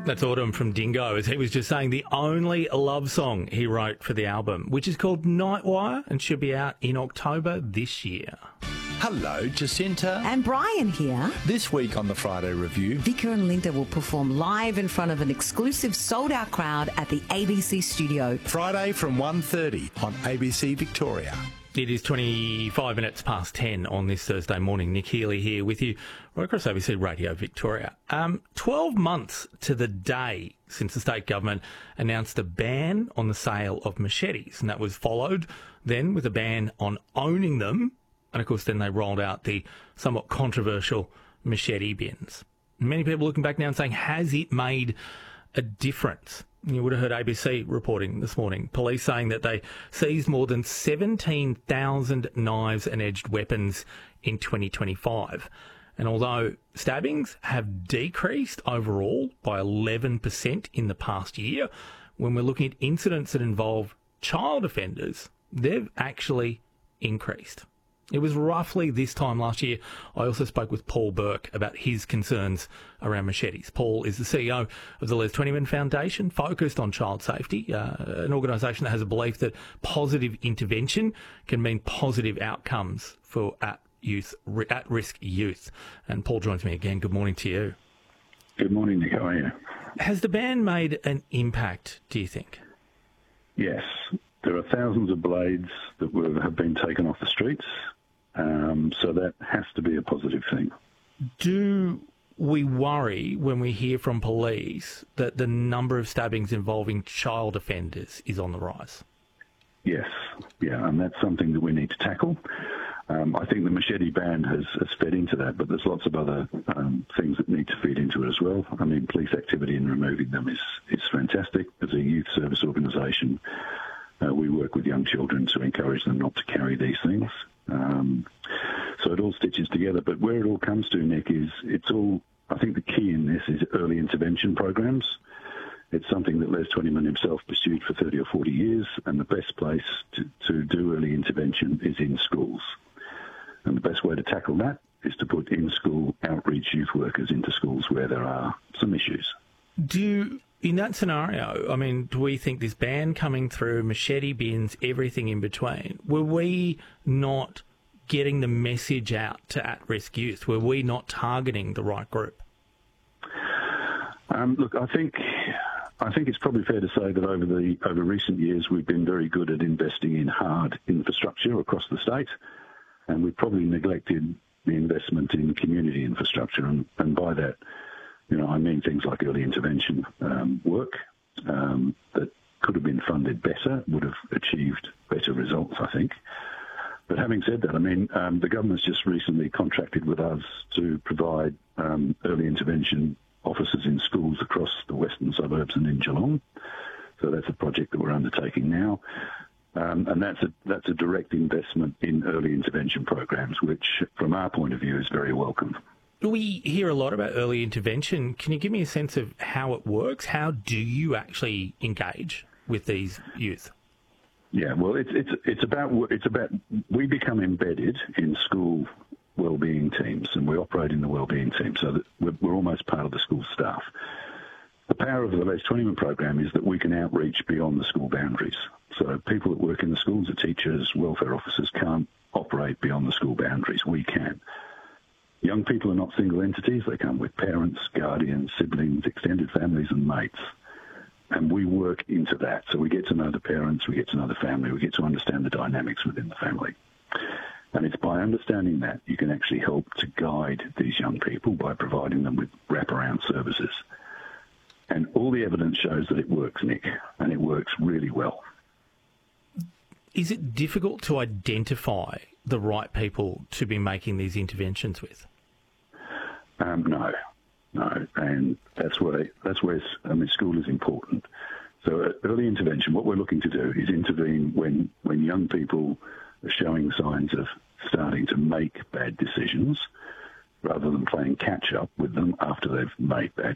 That's Autumn from Dingo, as he was just saying the only love song he wrote for the album, which is called Nightwire and should be out in October this year. Hello, Jacinta. And Brian here. This week on the Friday Review, Vicar and Linda will perform live in front of an exclusive sold-out crowd at the ABC studio. Friday from 1:30 on ABC Victoria. It is 25 minutes past 10 on this Thursday morning. Nick Healy here with you right across ABC Radio Victoria. 12 months to the day since the state government announced a ban on the sale of machetes, and that was followed then with a ban on owning them. And, of course, then they rolled out the somewhat controversial machete bins. Many people looking back now and saying, has it made a difference? You would have heard ABC reporting this morning, police saying that they seized more than 17,000 knives and edged weapons in 2025. And although stabbings have decreased overall by 11% in the past year, when we're looking at incidents that involve child offenders, they've actually increased. It was roughly this time last year. I also spoke with Paul Burke about his concerns around machetes. Paul is the CEO of the Les Twentyman Foundation, focused on child safety, an organisation that has a belief that positive intervention can mean positive outcomes for at-risk youth. And Paul joins me again. Good morning to you. Good morning, Nick. How are you? Has the ban made an impact, do you think? Yes. There are thousands of blades that have been taken off the streets. So that has to be a positive thing. Do we worry when we hear from police that the number of stabbings involving child offenders is on the rise? Yes, yeah, and that's something that we need to tackle. I think the machete ban has fed into that, but there's lots of other things that need to feed into it as well. I mean, police activity in removing them is fantastic. As a youth service organisation, we work with young children to encourage them not to carry these things. So it all stitches together. But where it all comes to, Nick, is I think the key in this is early intervention programs. It's something that Les Twentyman himself pursued for 30 or 40 years, and the best place to do early intervention is in schools. And the best way to tackle that is to put in-school outreach youth workers into schools where there are some issues. In that scenario, I mean, do we think this ban coming through, machete bins, everything in between, were we not getting the message out to at-risk youth? Were we not targeting the right group? Look, I think it's probably fair to say that over recent years we've been very good at investing in hard infrastructure across the state, and we've probably neglected the investment in community infrastructure, and by that, I mean things like early intervention work that could have been funded better, would have achieved better results, I think. But having said that, I mean, the government's just recently contracted with us to provide early intervention officers in schools across the western suburbs and in Geelong. So that's a project that we're undertaking now. And that's a direct investment in early intervention programs, which, from our point of view, is very welcome. We hear a lot about early intervention. Can you give me a sense of how it works? How do you actually engage with these youth? Yeah, well, it's about we become embedded in school wellbeing teams, and we operate in the wellbeing team, so that we're almost part of the school staff. The power of the Les Twentyman program is that we can outreach beyond the school boundaries. So people that work in the schools, the teachers, welfare officers, can't operate beyond the school boundaries. We can. Young people are not single entities. They come with parents, guardians, siblings, extended families and mates. And we work into that. So we get to know the parents, we get to know the family, we get to understand the dynamics within the family. And it's by understanding that you can actually help to guide these young people by providing them with wraparound services. And all the evidence shows that it works, Nick, and it works really well. Is it difficult to identify the right people to be making these interventions with? No, and that's where school is important. So early intervention, what we're looking to do is intervene when young people are showing signs of starting to make bad decisions, rather than playing catch up with them after they've made bad